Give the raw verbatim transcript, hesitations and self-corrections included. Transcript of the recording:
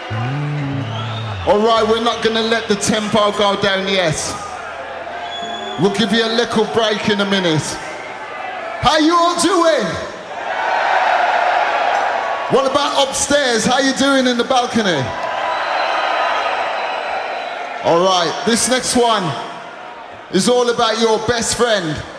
All right, we're not gonna let the tempo go down yet. We'll give you a little break in a minute. How you all doing? What about upstairs? How you doing in the balcony? All right, this next one is all about your best friend.